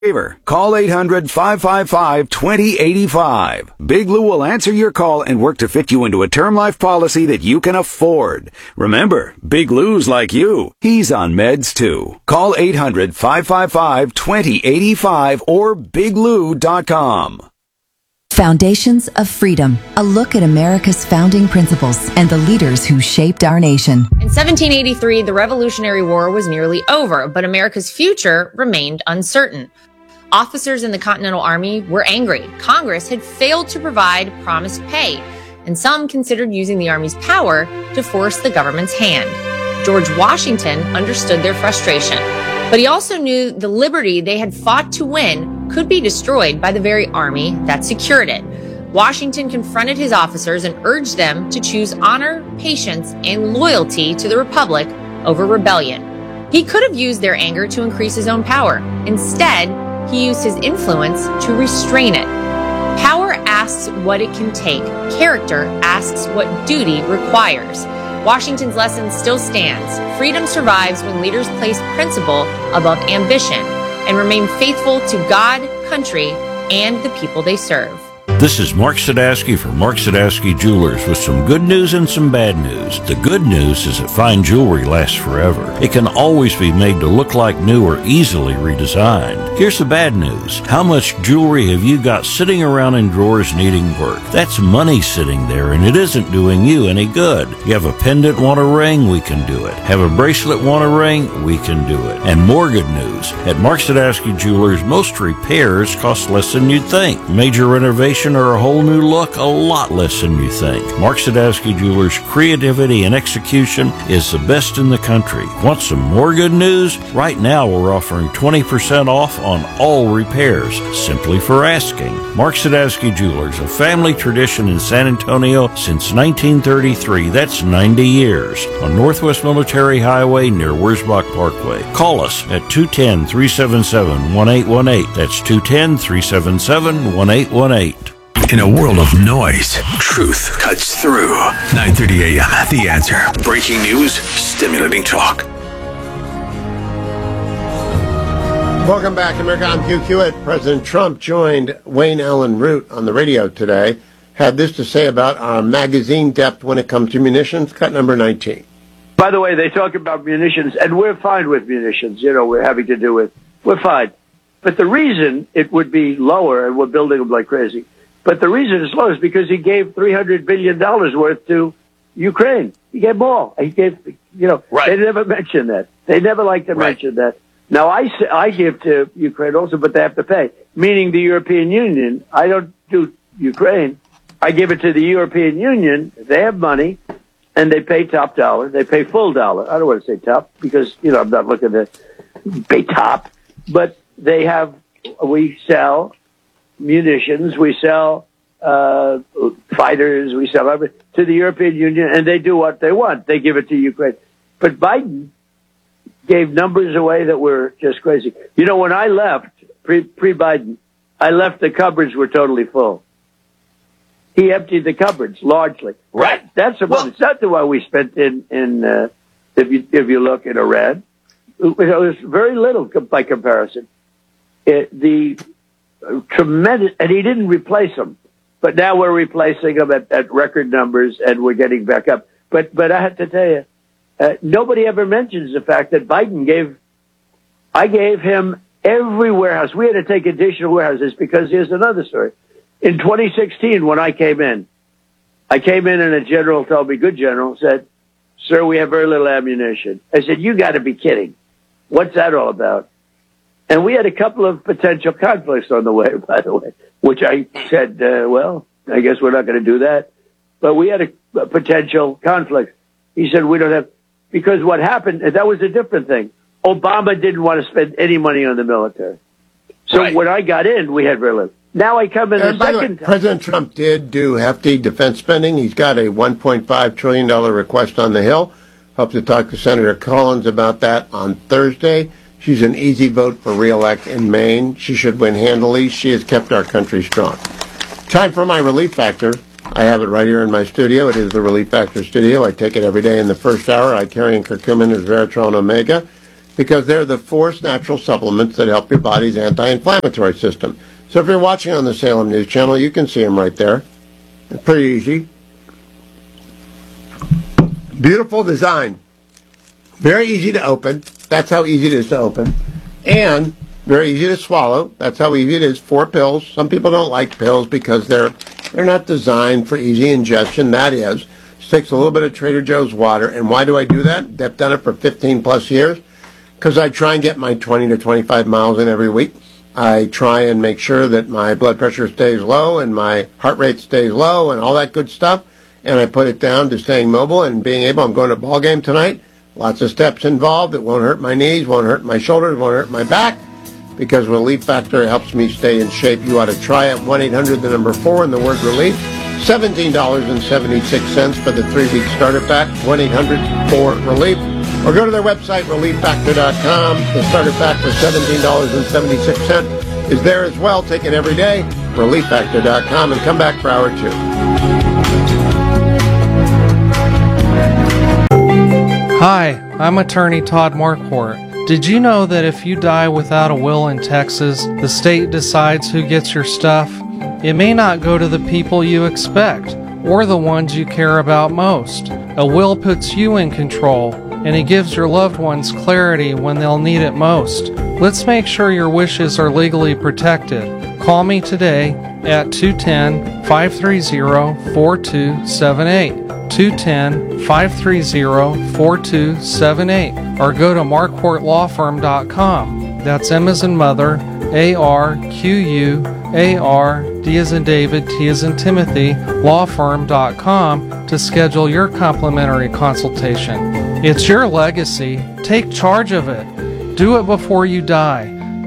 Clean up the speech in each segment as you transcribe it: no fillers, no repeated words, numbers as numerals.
Call 800-555-2085. Big Lou will answer your call and work to fit you into a term life policy that you can afford. Remember, Big Lou's like you. He's on meds too. Call 800-555-2085 or biglou.com. Foundations of Freedom, a look at America's founding principles and the leaders who shaped our nation. In 1783, the Revolutionary War was nearly over, but America's future remained uncertain. Officers in the Continental Army were angry. Congress had failed to provide promised pay, and some considered using the Army's power to force the government's hand. George Washington understood their frustration, but he also knew the liberty they had fought to win could be destroyed by the very army that secured it. Washington confronted his officers and urged them to choose honor, patience, and loyalty to the Republic over rebellion. He could have used their anger to increase his own power. Instead, he used his influence to restrain it. Power asks what it can take. Character asks what duty requires. Washington's lesson still stands. Freedom survives when leaders place principle above ambition and remain faithful to God, country, and the people they serve. This is Mark Sadowski for Mark Sadowski Jewelers with some good news and some bad news. The good news is that fine jewelry lasts forever. It can always be made to look like new or easily redesigned. Here's the bad news. How much jewelry have you got sitting around in drawers needing work? That's money sitting there, and it isn't doing you any good. You have a pendant, want a ring? We can do it. Have a bracelet, want a ring? We can do it. And more good news. At Mark Sadowski Jewelers, most repairs cost less than you'd think. Major renovation or a whole new look, a lot less than you think. Mark Sadowski Jewelers' creativity and execution is the best in the country. Want some more good news? Right now we're offering 20% off on all repairs, simply for asking. Mark Sadowski Jewelers, a family tradition in San Antonio since 1933. That's 90 years. On Northwest Military Highway near Wurzbach Parkway. Call us at 210-377-1818. That's 210-377-1818. In a world of noise, truth cuts through. 9:30 a.m. The Answer. Breaking news, stimulating talk. Welcome back, America. I'm Hugh Hewitt. President Trump joined Wayne Allen Root on the radio today. Had this to say about our magazine depth when it comes to munitions. Cut number 19. By the way, they talk about munitions, and we're fine with munitions. You know, we're having to do with. We're fine. But the reason it would be lower, and we're building them like crazy, but the reason it's low is because he gave $300 billion worth to Ukraine. He gave them all. He gave, right. They never mention that. They never like to mention that. Now, I give to Ukraine also, but they have to pay, meaning the European Union. I don't do Ukraine. I give it to the European Union. They have money, and they pay top dollar. They pay full dollar. I don't want to say top because, I'm not looking to pay top. But they have, we sell munitions, we sell fighters, we sell everything to the European Union, and they do what they want. They give it to Ukraine. But Biden gave numbers away that were just crazy. When I left, pre-Biden, I left, the cupboards were totally full. He emptied the cupboards largely. Right. That's about it's not the way we spent in if you look at Iran. It was very little by comparison. The tremendous, and he didn't replace them, but now we're replacing them at record numbers, and we're getting back up. But I have to tell you, nobody ever mentions the fact that Biden I gave him every warehouse. We had to take additional warehouses because here's another story. In 2016, when I came in and a general told me, good general, said, "Sir, we have very little ammunition." I said, "You got to be kidding. What's that all about?" And we had a couple of potential conflicts on the way, by the way, which I said, well, I guess we're not going to do that. But we had a potential conflict. He said, we don't have, because what happened, that was a different thing. Obama didn't want to spend any money on the military. So when I got in, we had very little. Now I come in the second time. President Trump did do hefty defense spending. He's got a $1.5 trillion request on the Hill. Hope to talk to Senator Collins about that on Thursday. She's an easy vote for re-elect in Maine. She should win handily. She has kept our country strong. Time for my Relief Factor. I have it right here in my studio. It is the Relief Factor studio. I take it every day in the first hour. I carry in curcumin, resveratrol, and omega. because they're the forced natural supplements that help your body's anti-inflammatory system. So if you're watching on the Salem News Channel, you can see them right there. It's pretty easy. Beautiful design. Very easy to open. That's how easy it is to open. And very easy to swallow. That's how easy it is. 4 pills. Some people don't like pills because they're not designed for easy ingestion. That is. It takes a little bit of Trader Joe's water. And why do I do that? I've done it for 15 plus years. Because I try and get my 20 to 25 miles in every week. I try and make sure that my blood pressure stays low and my heart rate stays low and all that good stuff. And I put it down to staying mobile and being able. I'm going to a ball game tonight. Lots of steps involved. It won't hurt my knees, won't hurt my shoulders, won't hurt my back. Because Relief Factor helps me stay in shape. You ought to try it. 1-800-4 and the word relief. $17.76 for the 3-week starter pack. 1-800-4-RELIEF. Or go to their website, relieffactor.com. The starter pack for $17.76 is there as well. Take it every day. Relieffactor.com and come back for hour 2. Hi, I'm attorney Todd Marquardt. Did you know that if you die without a will in Texas, the state decides who gets your stuff? It may not go to the people you expect, or the ones you care about most. A will puts you in control, and it gives your loved ones clarity when they'll need it most. Let's make sure your wishes are legally protected. Call me today at 210-530-4278. 210-530-4278, or go to marquartlawfirm.com. That's M as in mother, A-R-Q-U-A-R, D as in David, T as in Timothy, lawfirm.com to schedule your complimentary consultation. It's your legacy. Take charge of it. Do it before you die.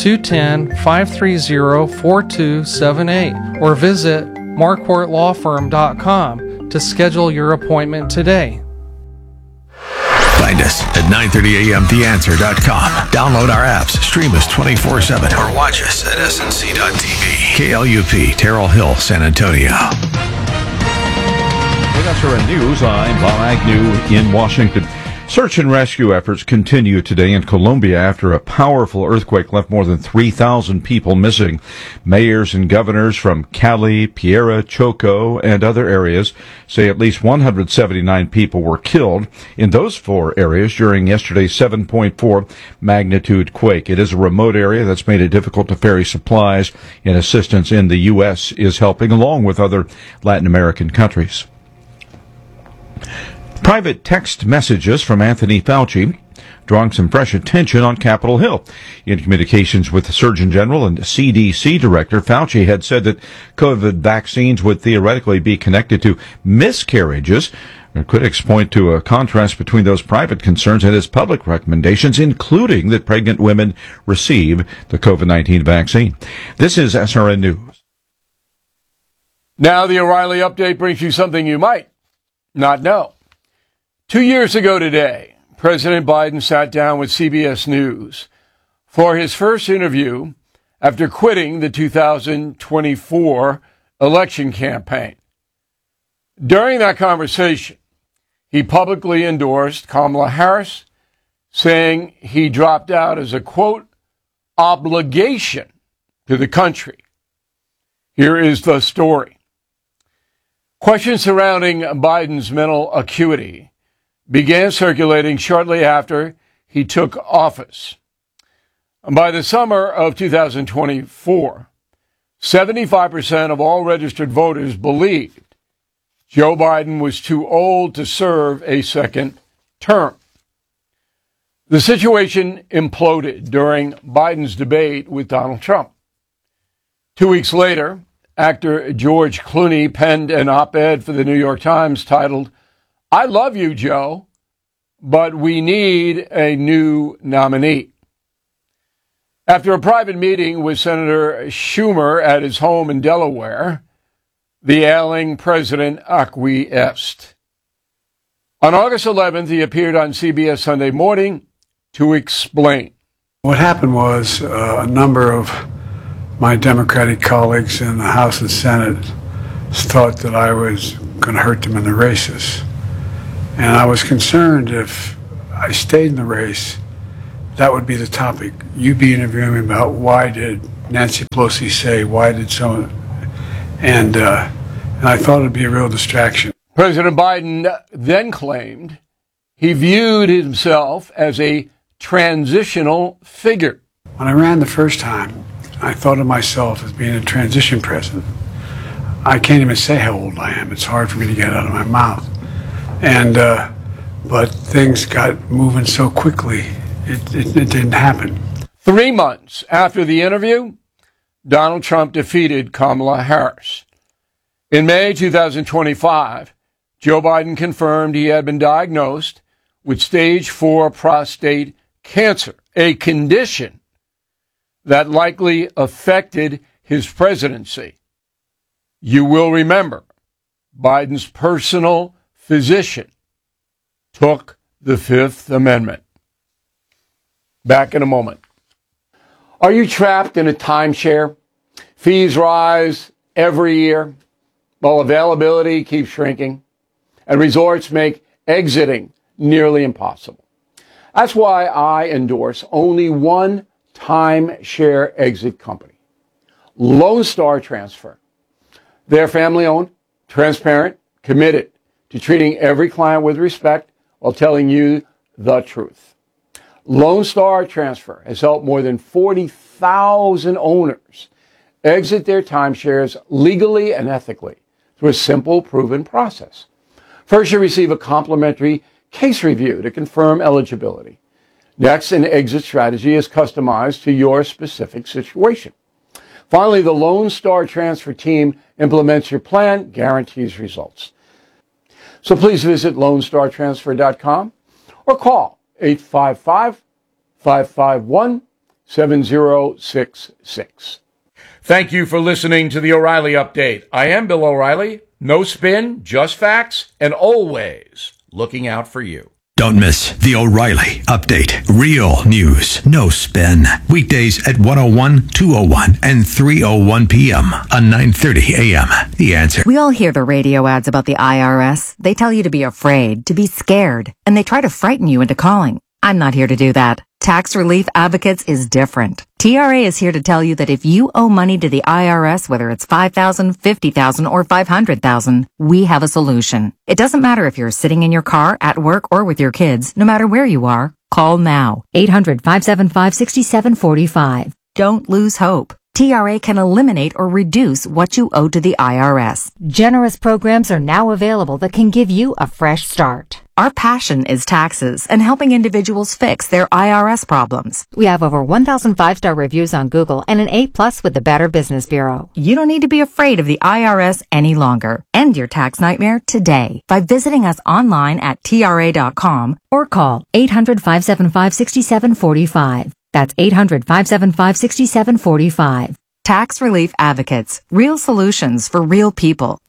210-530-4278, or visit marquartlawfirm.com to schedule your appointment today. Find us at 930amtheanswer.com. Download our apps, stream us 24/7, or watch us at snc.tv. KLUP, Terrell Hill, San Antonio. With SRN News, I'm Bob Agnew in Washington. Search and rescue efforts continue today in Colombia after a powerful earthquake left more than 3,000 people missing. Mayors and governors from Cali, Piera, Choco, and other areas say at least 179 people were killed in those 4 areas during yesterday's 7.4 magnitude quake. It is a remote area that's made it difficult to ferry supplies, and assistance in the U.S. is helping along with other Latin American countries. Private text messages from Anthony Fauci drawing some fresh attention on Capitol Hill. In communications with the Surgeon General and CDC Director, Fauci had said that COVID vaccines would theoretically be connected to miscarriages. Critics point to a contrast between those private concerns and his public recommendations, including that pregnant women receive the COVID-19 vaccine. This is SRN News. Now the O'Reilly Update brings you something you might not know. 2 years ago today, President Biden sat down with CBS News for his first interview after quitting the 2024 election campaign. During that conversation, he publicly endorsed Kamala Harris, saying he dropped out as a, quote, obligation to the country. Here is the story. Questions surrounding Biden's mental acuity began circulating shortly after he took office. By the summer of 2024, 75% of all registered voters believed Joe Biden was too old to serve a second term. The situation imploded during Biden's debate with Donald Trump. 2 weeks later, actor George Clooney penned an op-ed for the New York Times titled, "I love you, Joe, but we need a new nominee." After a private meeting with Senator Schumer at his home in Delaware, the ailing president acquiesced. On August 11th, he appeared on CBS Sunday Morning to explain. What happened was a number of my Democratic colleagues in the House and Senate thought that I was going to hurt them in the races. And I was concerned if I stayed in the race that would be the topic. You'd be interviewing me about why did Nancy Pelosi say, why did someone, and I thought it'd be a real distraction. President Biden then claimed he viewed himself as a transitional figure. When I ran the first time, I thought of myself as being a transition president. I can't even say how old I am. It's hard for me to get out of my mouth. And, but things got moving so quickly, it didn't happen. 3 months after the interview, Donald Trump defeated Kamala Harris. In May 2025, Joe Biden confirmed he had been diagnosed with stage 4 prostate cancer, a condition that likely affected his presidency. You will remember Biden's personal physician took the Fifth Amendment. Back in a moment. Are you trapped in a timeshare? Fees rise every year while availability keeps shrinking, and resorts make exiting nearly impossible. That's why I endorse only one timeshare exit company, Lone Star Transfer. They're family-owned, transparent, committed to treating every client with respect while telling you the truth. Lone Star Transfer has helped more than 40,000 owners exit their timeshares legally and ethically through a simple, proven process. First, you receive a complimentary case review to confirm eligibility. Next, an exit strategy is customized to your specific situation. Finally, the Lone Star Transfer team implements your plan, guarantees results. So please visit LoneStarTransfer.com or call 855-551-7066. Thank you for listening to the O'Reilly Update. I am Bill O'Reilly. No spin, just facts, and always looking out for you. Don't miss the O'Reilly Update. Real news, no spin. Weekdays at 1:01, 2:01, and 3:01 p.m. on 9:30 a.m. The Answer. We all hear the radio ads about the IRS. They tell you to be afraid, to be scared, and they try to frighten you into calling. I'm not here to do that. Tax Relief Advocates is different. TRA is here to tell you that if you owe money to the IRS, whether it's $5,000, $50,000, or $500,000, we have a solution. It doesn't matter if you're sitting in your car, at work, or with your kids. No matter where you are, call now. 800-575-6745. Don't lose hope. TRA can eliminate or reduce what you owe to the IRS. Generous programs are now available that can give you a fresh start. Our passion is taxes and helping individuals fix their IRS problems. We have over 1,000 5-star reviews on Google and an A+ with the Better Business Bureau. You don't need to be afraid of the IRS any longer. End your tax nightmare today by visiting us online at TRA.com or call 800-575-6745. That's 800-575-6745. Tax Relief Advocates. Real solutions for real people.